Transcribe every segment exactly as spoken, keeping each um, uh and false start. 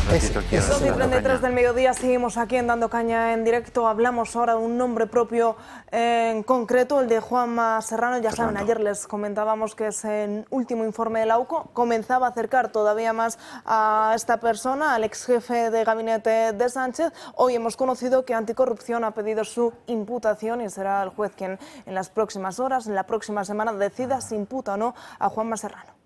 dos y treinta y tres del mediodía, seguimos aquí en Dando Caña en directo. Hablamos ahora de un nombre propio eh, en concreto, el de Juanma Serrano. Ya saben, ayer les comentábamos que es el último informe de la U C O. Comenzaba a acercar todavía más a esta persona, al ex jefe de gabinete de Sánchez. Hoy hemos conocido que Anticorrupción ha pedido su imputación y será el juez quien en las próximas horas, en la próxima semana, decida si imputa o no a Juanma Serrano.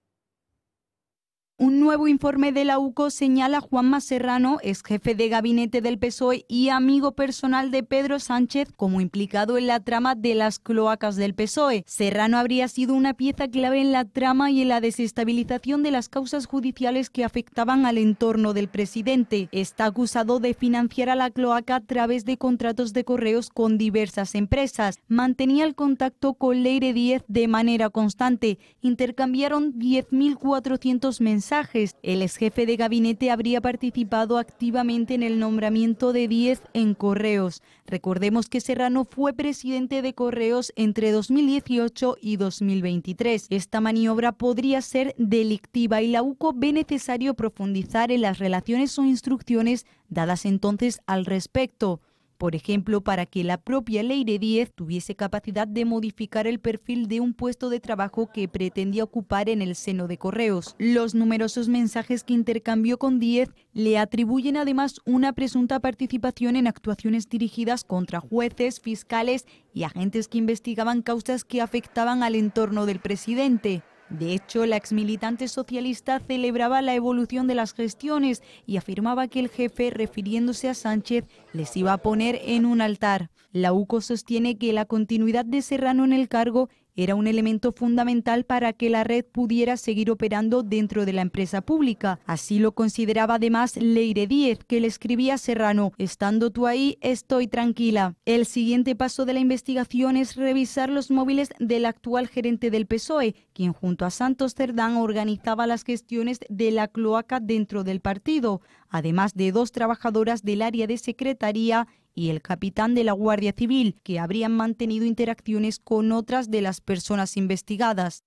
Un nuevo informe de la U C O señala a Juanma Serrano, ex jefe de gabinete del P S O E y amigo personal de Pedro Sánchez, como implicado en la trama de las cloacas del P S O E. Serrano habría sido una pieza clave en la trama y en la desestabilización de las causas judiciales que afectaban al entorno del presidente. Está acusado de financiar a la cloaca a través de contratos de correos con diversas empresas. Mantenía el contacto con Leire Díez de manera constante. Intercambiaron diez mil cuatrocientos mensajes. El ex jefe de gabinete habría participado activamente en el nombramiento de Díez en Correos. Recordemos que Serrano fue presidente de Correos entre dos mil dieciocho y dos mil veintitrés. Esta maniobra podría ser delictiva y la U C O ve necesario profundizar en las relaciones o instrucciones dadas entonces al respecto. Por ejemplo, para que la propia Leire Díez tuviese capacidad de modificar el perfil de un puesto de trabajo que pretendía ocupar en el seno de Correos. Los numerosos mensajes que intercambió con Díez le atribuyen además una presunta participación en actuaciones dirigidas contra jueces, fiscales y agentes que investigaban causas que afectaban al entorno del presidente. De hecho, la exmilitante socialista celebraba la evolución de las gestiones y afirmaba que el jefe, refiriéndose a Sánchez, les iba a poner en un altar. La U C O sostiene que la continuidad de Serrano en el cargo era un elemento fundamental para que la red pudiera seguir operando dentro de la empresa pública. Así lo consideraba además Leire Díez, que le escribía a Serrano: estando tú ahí, estoy tranquila. El siguiente paso de la investigación es revisar los móviles del actual gerente del P S O E, quien junto a Santos Cerdán organizaba las gestiones de la cloaca dentro del partido, además de dos trabajadoras del área de secretaría y el capitán de la Guardia Civil, que habrían mantenido interacciones con otras de las personas investigadas.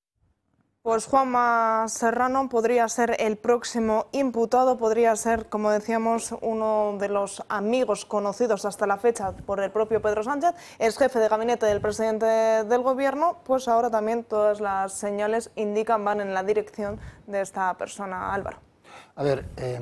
Pues Juanma Serrano podría ser el próximo imputado, podría ser, como decíamos, uno de los amigos conocidos hasta la fecha por el propio Pedro Sánchez, es jefe de gabinete del presidente del gobierno. Pues ahora también todas las señales indican, van en la dirección de esta persona. Álvaro. A ver, eh,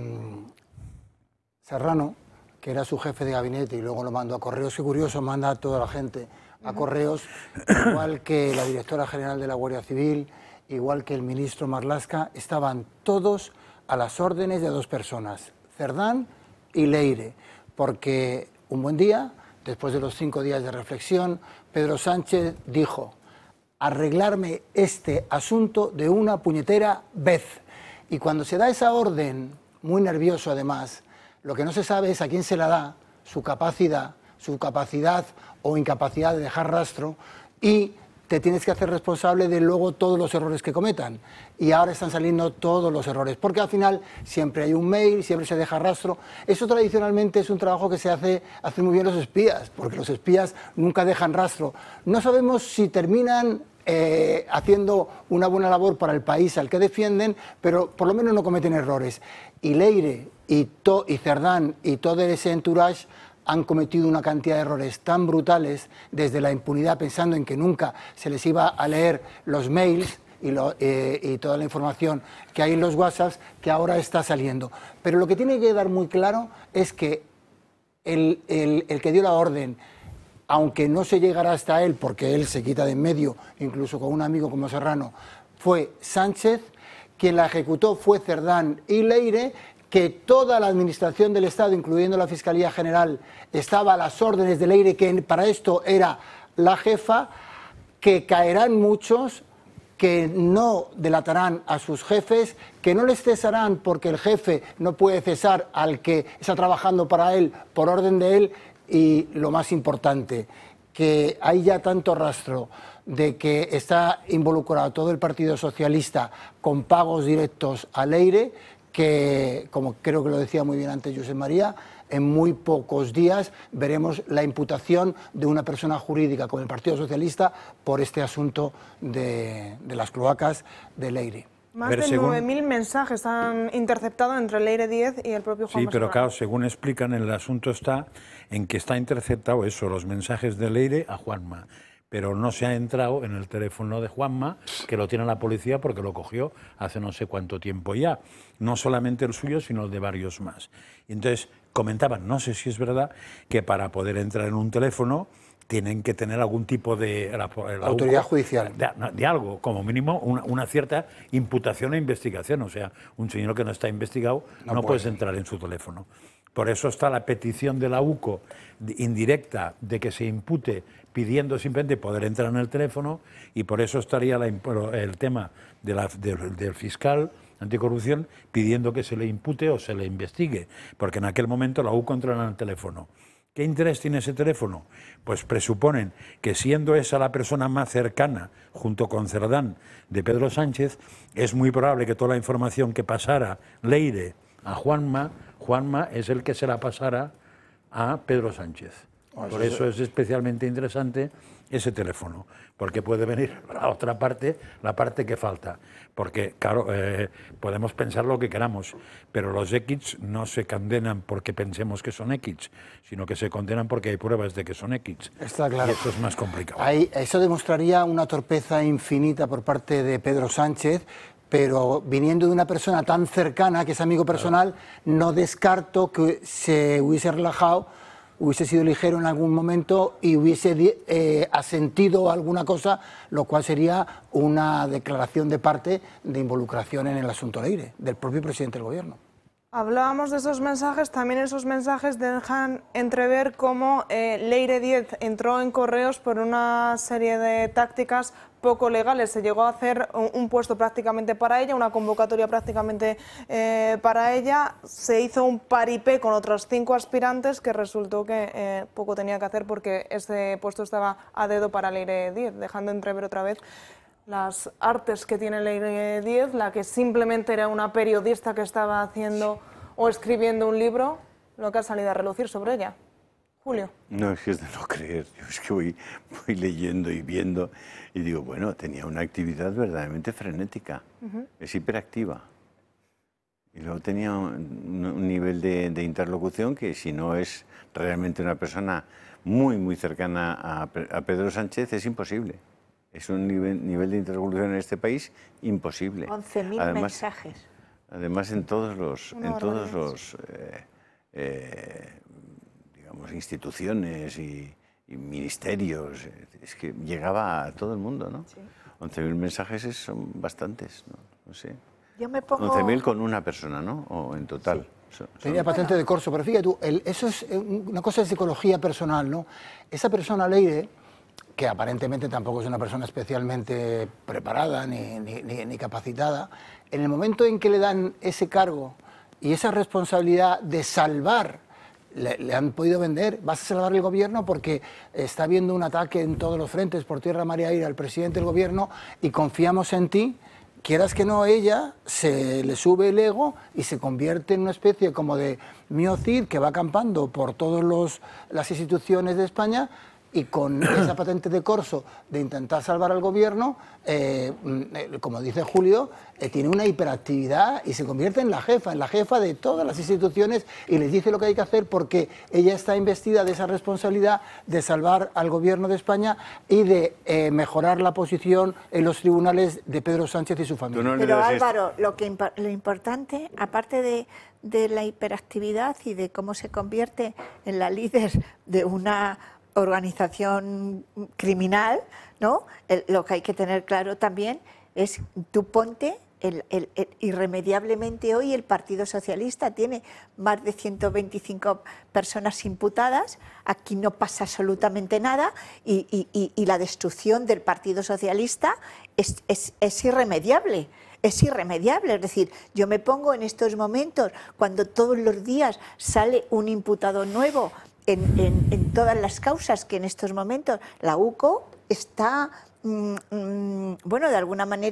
Serrano, que era su jefe de gabinete y luego lo mandó a Correos, qué curioso, manda a toda la gente a Correos, igual que la directora general de la Guardia Civil, igual que el ministro Marlaska, estaban todos a las órdenes de dos personas, Cerdán y Leire, porque un buen día, después de los cinco días de reflexión, Pedro Sánchez dijo: arreglarme este asunto de una puñetera vez. Y cuando se da esa orden, muy nervioso además, lo que no se sabe es a quién se la da, su capacidad, su capacidad o incapacidad de dejar rastro, y te tienes que hacer responsable de luego todos los errores que cometan. Y ahora están saliendo todos los errores, porque al final siempre hay un mail, siempre se deja rastro. Eso tradicionalmente es un trabajo que se hace, hace muy bien los espías, porque los espías nunca dejan rastro. No sabemos si terminan Eh, haciendo una buena labor para el país al que defienden, pero por lo menos no cometen errores. Y Leire y, to, y Cerdán y todo ese entourage han cometido una cantidad de errores tan brutales, desde la impunidad, pensando en que nunca se les iba a leer los mails y, lo, eh, y toda la información que hay en los WhatsApps, que ahora está saliendo. Pero lo que tiene que quedar muy claro es que el, el, el que dio la orden, aunque no se llegara hasta él, porque él se quita de en medio, incluso con un amigo como Serrano, fue Sánchez. Quien la ejecutó fue Cerdán y Leire, que toda la administración del Estado, incluyendo la Fiscalía General, estaba a las órdenes de Leire, que para esto era la jefa, que caerán muchos, que no delatarán a sus jefes, que no les cesarán porque el jefe no puede cesar al que está trabajando para él por orden de él. Y lo más importante, que hay ya tanto rastro de que está involucrado todo el Partido Socialista con pagos directos a Leire, que, como creo que lo decía muy bien antes Josep María, en muy pocos días veremos la imputación de una persona jurídica con el Partido Socialista por este asunto de, de las cloacas de Leire. Más ver, de según... nueve mil mensajes han interceptado entre Leire Díez y el propio Juan Sí, pero Serrano. claro, según explican, el asunto está en que está interceptado eso, los mensajes de Leire a Juanma, pero no se ha entrado en el teléfono de Juanma, que lo tiene la policía porque lo cogió hace no sé cuánto tiempo ya. No solamente el suyo, sino el de varios más. Y entonces comentaban, no sé si es verdad, que para poder entrar en un teléfono tienen que tener algún tipo de... La, la autoridad U C O, judicial. De, de algo, como mínimo una, una cierta imputación e investigación. O sea, un señor que no está investigado no, no puede. puedes entrar en su teléfono. Por eso está la petición de la U C O indirecta de que se impute pidiendo simplemente poder entrar en el teléfono, y por eso estaría la, el tema de la, de, del fiscal anticorrupción pidiendo que se le impute o se le investigue, porque en aquel momento la U C O entra en el teléfono. ¿Qué interés tiene ese teléfono? Pues presuponen que, siendo esa la persona más cercana, junto con Cerdán, de Pedro Sánchez, es muy probable que toda la información que pasara Leire a Juanma, Juanma es el que se la pasara a Pedro Sánchez. Por eso es especialmente interesante ese teléfono, porque puede venir la otra parte, la parte que falta. Porque, claro, eh, podemos pensar lo que queramos, pero los X no se condenan porque pensemos que son X, sino que se condenan porque hay pruebas de que son X. Está claro. Y eso es más complicado. Ahí, eso demostraría una torpeza infinita por parte de Pedro Sánchez, pero viniendo de una persona tan cercana, que es amigo personal, claro, no descarto que se hubiese relajado, hubiese sido ligero en algún momento y hubiese eh, asentido alguna cosa, lo cual sería una declaración de parte de involucración en el asunto Leire, del propio presidente del gobierno. Hablábamos de esos mensajes, también esos mensajes dejan entrever cómo eh, Leire Díez entró en Correos por una serie de tácticas poco legales. Se llegó a hacer un, un puesto prácticamente para ella, una convocatoria prácticamente eh, para ella. Se hizo un paripé con otros cinco aspirantes que resultó que eh, poco tenía que hacer porque ese puesto estaba a dedo para Leire Díez, dejando entrever otra vez las artes que tiene Leire Díez, la que simplemente era una periodista que estaba haciendo o escribiendo un libro, lo que ha salido a relucir sobre ella. Julio. No, es que es de no creer. Yo es que voy, voy leyendo y viendo y digo, bueno, tenía una actividad verdaderamente frenética, uh-huh. Es hiperactiva. Y luego tenía un, un nivel de, de interlocución que, si no es realmente una persona muy, muy cercana a, a Pedro Sánchez, es imposible. Es un nivel, nivel de interlocución en este país imposible. once mil mensajes. Además, en todos los, en todos los eh, eh, digamos, instituciones y, y ministerios, es que llegaba a todo el mundo, ¿no? Sí. once mil mensajes es, son bastantes, ¿no? No sé. Yo me pongo... once mil con una persona, ¿no? O en total. Sí. Son, Tenía son... patente de corso, pero fíjate tú, el, eso es una cosa de psicología personal, ¿no? Esa persona, Leire, que aparentemente tampoco es una persona especialmente preparada ni, ni, ni, ni capacitada, en el momento en que le dan ese cargo y esa responsabilidad de salvar, le, le han podido vender, vas a salvar el gobierno porque está habiendo un ataque en todos los frentes, por tierra, mar y aire, al presidente del gobierno, y confiamos en ti. Quieras que no, ella se le sube el ego y se convierte en una especie como de miocid que va acampando por todas las instituciones de España, y con esa patente de corso de intentar salvar al gobierno, eh, como dice Julio, eh, tiene una hiperactividad y se convierte en la jefa, en la jefa de todas las instituciones, y les dice lo que hay que hacer porque ella está investida de esa responsabilidad de salvar al gobierno de España y de eh, mejorar la posición en los tribunales de Pedro Sánchez y su familia. No Pero Álvaro, lo, que, lo importante, aparte de, de la hiperactividad y de cómo se convierte en la líder de una organización criminal, ¿no? El, lo que hay que tener claro también es, tú ponte, el, el, el, irremediablemente hoy el Partido Socialista tiene más de ciento veinticinco personas imputadas, aquí no pasa absolutamente nada, y, y, y, y la destrucción del Partido Socialista es, es, es irremediable. Es irremediable, es decir, yo me pongo en estos momentos, cuando todos los días sale un imputado nuevo, En, en, en todas las causas que en estos momentos la U C O está, mmm, mmm, bueno, de alguna manera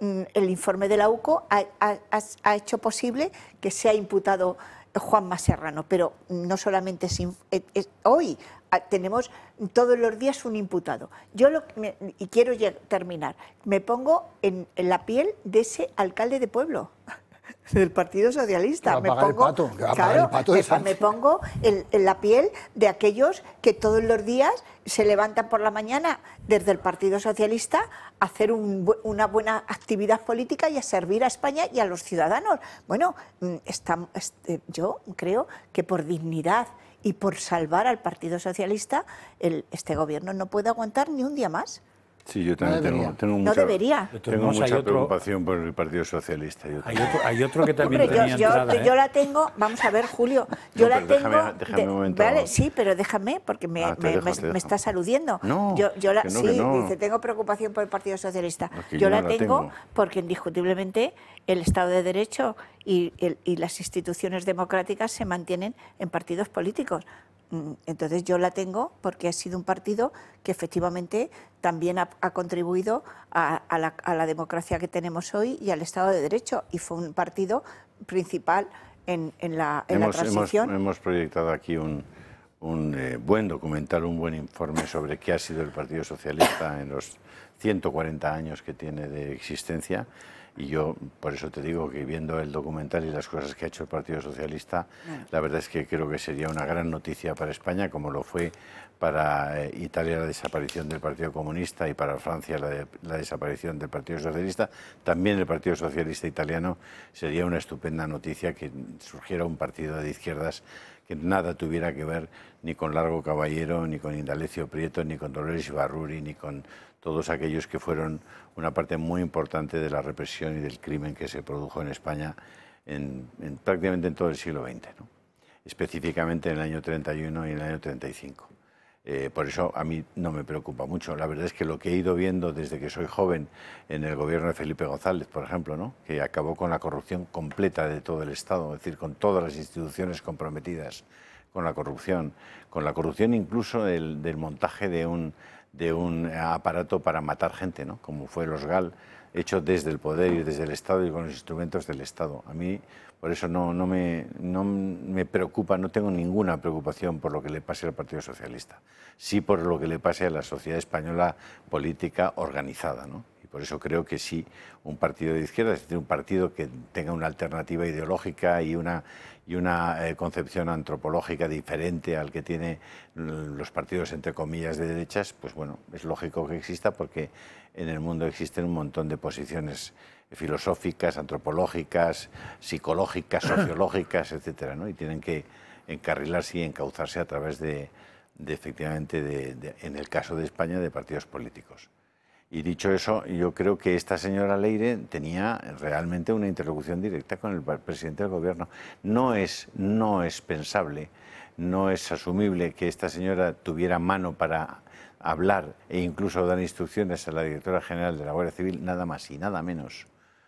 el informe de la U C O ha, ha, ha hecho posible que sea imputado Juanma Serrano, pero no solamente es, es, es, hoy tenemos todos los días un imputado. Yo lo, me, y quiero terminar, me pongo en, en la piel de ese alcalde de pueblo del Partido Socialista. Me pongo, el pato, que va a claro, pagar el pato de me, me pongo en, en la piel de aquellos que todos los días se levantan por la mañana desde el Partido Socialista a hacer un, una buena actividad política y a servir a España y a los ciudadanos. Bueno, está, este, yo creo que por dignidad y por salvar al Partido Socialista, el, este gobierno no puede aguantar ni un día más. Sí, yo también no tengo, tengo no mucha, debería. tengo mucha otro, preocupación por el Partido Socialista. Yo hay, otro, hay otro que también Hombre, tenía yo, entrada, yo, ¿eh? yo la tengo, vamos a ver, Julio, yo No, la pero tengo... déjame- déjame de- un momento. Vale, sí, pero déjame, porque me, Ah, te me, dejo, me- te me dejo. estás aludiendo. No, yo, yo la, que no, sí, que no. dice, tengo preocupación por el Partido Socialista. Es que yo yo la no la tengo, tengo. porque indiscutiblemente el Estado de Derecho y, el- y las instituciones democráticas se mantienen en partidos políticos. Entonces yo la tengo porque ha sido un partido que efectivamente también ha, ha contribuido a, a, la, a la democracia que tenemos hoy y al Estado de Derecho, y fue un partido principal en, en, la, en hemos, la transición. Hemos, hemos proyectado aquí un, un eh, buen documental, un buen informe sobre qué ha sido el Partido Socialista en los ciento cuarenta años que tiene de existencia. Y yo, por eso te digo que viendo el documental y las cosas que ha hecho el Partido Socialista, la verdad es que creo que sería una gran noticia para España, como lo fue para eh, Italia la desaparición del Partido Comunista y para Francia la, de, la desaparición del Partido Socialista. También el Partido Socialista italiano sería una estupenda noticia que surgiera un partido de izquierdas que nada tuviera que ver ni con Largo Caballero, ni con Indalecio Prieto, ni con Dolores Ibarruri, ni con todos aquellos que fueron una parte muy importante de la represión y del crimen que se produjo en España en, en prácticamente en todo el siglo veinte, ¿no? Específicamente en el año treinta y uno y en el año treinta y cinco. Eh, por eso a mí no me preocupa mucho. La verdad es que lo que he ido viendo desde que soy joven en el gobierno de Felipe González, por ejemplo, ¿no?, que acabó con la corrupción completa de todo el Estado, es decir, con todas las instituciones comprometidas con la corrupción, con la corrupción incluso del, del montaje de un, de un aparato para matar gente, ¿no?, como fue los GAL, hecho desde el poder y desde el Estado y con los instrumentos del Estado. A mí, por eso no, no, me, no me preocupa, no tengo ninguna preocupación por lo que le pase al Partido Socialista, sí por lo que le pase a la sociedad española política organizada, ¿no? Y por eso creo que sí, un partido de izquierda, es decir, un partido que tenga una alternativa ideológica y una, y una eh, concepción antropológica diferente al que tiene los partidos, entre comillas, de derechas, pues bueno, es lógico que exista porque en el mundo existen un montón de posiciones filosóficas, antropológicas, psicológicas, sociológicas, etcétera, ¿no? Y tienen que encarrilarse y encauzarse a través de, de efectivamente, de, de, en el caso de España, de partidos políticos. Y dicho eso, yo creo que esta señora Leire tenía realmente una interlocución directa con el presidente del gobierno. No es, no es pensable, no es asumible que esta señora tuviera mano para hablar e incluso dar instrucciones a la directora general de la Guardia Civil, nada más y nada menos,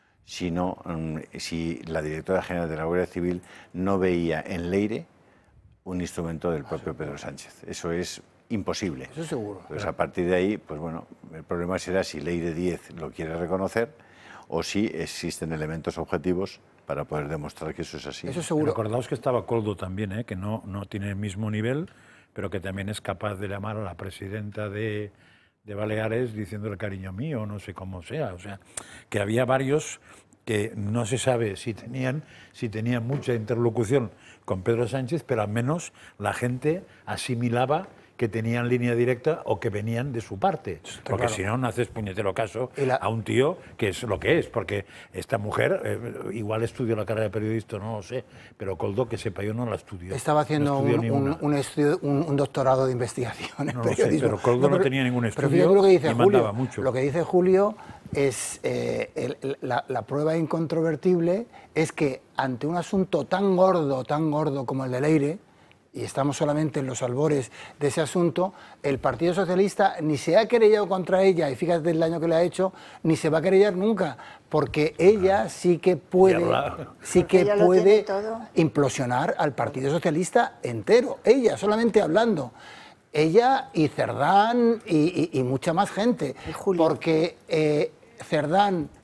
sino um, si la directora general de la Guardia Civil no veía en Leire un instrumento del propio Pedro Sánchez. Eso es imposible. Eso seguro. Pues a partir de ahí, pues bueno, el problema será si Leire Díez lo quiere reconocer o si existen elementos objetivos para poder demostrar que eso es así. Eso seguro. Recordaos que estaba Coldo también, ¿eh?, que no, no tiene el mismo nivel, pero que también es capaz de llamar a la presidenta de, de Baleares diciéndole cariño mío, no sé cómo sea. O sea, que había varios que no se sabe si tenían, si tenían mucha interlocución con Pedro Sánchez, pero al menos la gente asimilaba que tenían línea directa o que venían de su parte. Porque claro. si no, no haces puñetero caso la... a un tío que es lo que es. Porque esta mujer, eh, igual estudió la carrera de periodista, no lo sé, pero Coldo, que sepa yo, no la estudió. Estaba haciendo no un, un, un, estudio, un, un doctorado de investigación en no periodismo. Sé, pero Coldo no, no, pero, tenía ningún estudio pero lo que dice y Julio, mandaba mucho. Lo que dice Julio es, eh, el, la, la prueba incontrovertible es que ante un asunto tan gordo, tan gordo como el de Leire, y estamos solamente en los albores de ese asunto, el Partido Socialista ni se ha querellado contra ella, y fíjate el daño que le ha hecho, ni se va a querellar nunca, porque ella sí que puede, sí que puede implosionar al Partido Socialista entero, ella, solamente hablando. Ella y Cerdán y, y, y mucha más gente, porque eh, Cerdán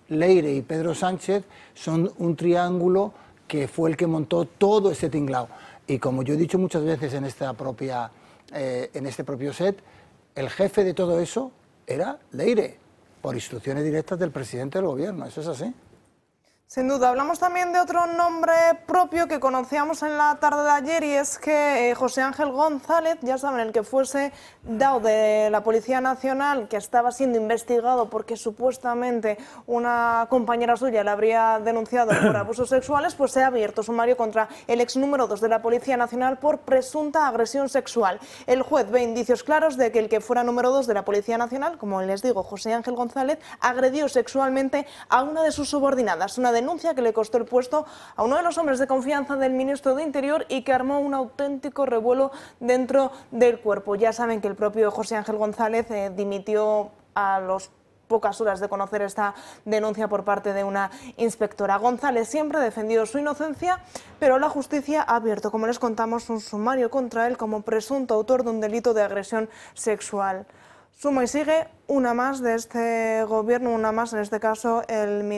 Leire y Pedro Sánchez son un triángulo que fue el que montó todo este tinglao. Y como yo he dicho muchas veces en, esta propia, eh, en este propio set, el jefe de todo eso era Leire, por instrucciones directas del presidente del gobierno. Eso es así. Sin duda. Hablamos también de otro nombre propio que conocíamos en la tarde de ayer, y es que eh, José Ángel González, ya saben, el que fuese D A O de la Policía Nacional, que estaba siendo investigado porque supuestamente una compañera suya le habría denunciado por abusos sexuales, pues se ha abierto sumario contra el ex número dos de la Policía Nacional por presunta agresión sexual. El juez ve indicios claros de que el que fuera número dos de la Policía Nacional, como les digo, José Ángel González, agredió sexualmente a una de sus subordinadas, una denuncia que le costó el puesto a uno de los hombres de confianza del ministro de Interior y que armó un auténtico revuelo dentro del cuerpo. Ya saben que el propio José Ángel González eh, dimitió a los pocas horas de conocer esta denuncia por parte de una inspectora. González siempre ha defendido su inocencia, pero la justicia ha abierto, como les contamos, un sumario contra él como presunto autor de un delito de agresión sexual. Suma y sigue una más de este gobierno, una más en este caso el ministro